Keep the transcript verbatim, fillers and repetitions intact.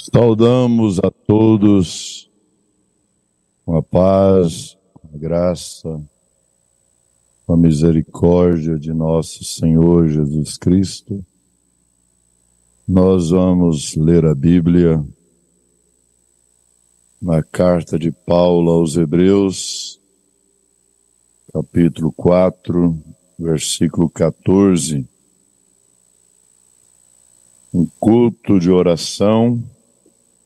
Saudamos a todos com a paz, com a graça, com a misericórdia de nosso Senhor Jesus Cristo. Nós vamos ler a Bíblia na carta de Paulo aos Hebreus, capítulo quatro, versículo quatorze. Um culto de oração